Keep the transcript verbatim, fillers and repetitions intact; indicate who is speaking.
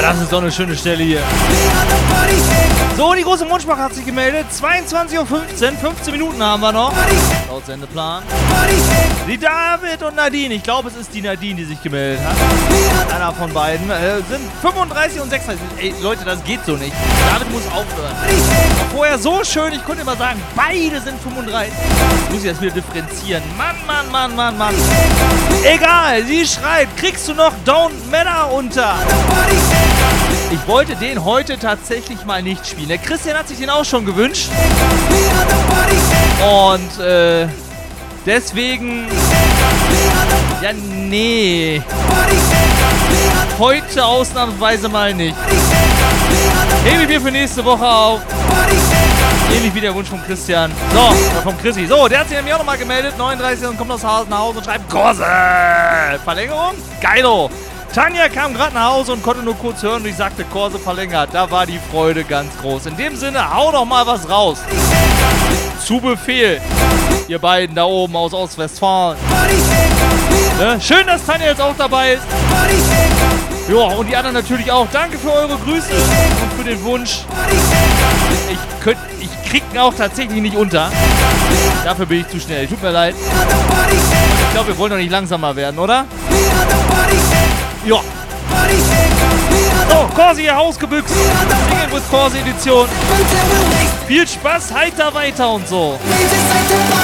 Speaker 1: Das ist doch eine schöne Stelle hier. So, die große Mundsprache hat sich gemeldet. zweiundzwanzig Uhr fünfzehn, fünfzehn Minuten haben wir noch. Laut Sendeplan. Die David und Nadine. Ich glaube, es ist die Nadine, die sich gemeldet hat. Einer von beiden. Äh, sind fünfunddreißig und sechsunddreißig. Ey, Leute, das geht so nicht. David muss aufhören. War vorher so schön, ich konnte immer sagen, beide sind fünfunddreißig. Jetzt muss ich das wieder differenzieren. Mann, Mann, Mann, Mann, Mann. Egal, sie schreibt, kriegst du noch Don't Matter unter? Ich wollte den heute tatsächlich mal nicht spielen. Der Christian hat sich den auch schon gewünscht. Und äh, deswegen... Ja, nee. Heute ausnahmsweise mal nicht. Hebe wir für nächste Woche auf. Ähnlich wie der Wunsch von Christian. So, vom Chrissy. So, der hat sich nämlich auch nochmal gemeldet. neununddreißig und kommt aus Hause nach Hause und schreibt Kurse. Verlängerung? Geilo. Tanja kam gerade nach Hause und konnte nur kurz hören und ich sagte, Kurse verlängert. Da war die Freude ganz groß. In dem Sinne, hau doch mal was raus. Zu Befehl. Ihr beiden da oben aus Ostwestfalen. Ne? Schön, dass Tanja jetzt auch dabei ist. Ja, und die anderen natürlich auch. Danke für eure Grüße und für den Wunsch. Ich, könnt, ich krieg ihn auch tatsächlich nicht unter. Dafür bin ich zu schnell. Tut mir leid. Ich glaube, wir wollen doch nicht langsamer werden, oder? Ja. So, Corsi hier ausgebüxt. Singen with Corsi Edition. Viel Spaß, heiter weiter und so.